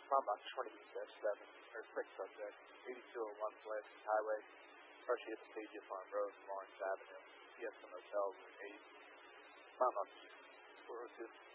From 20-7, or 6 subjects, 8201 Flanders Highway, Arcadia Farm Road, Lawrence Avenue, Fiesta Motel, Route 8. Found on 402.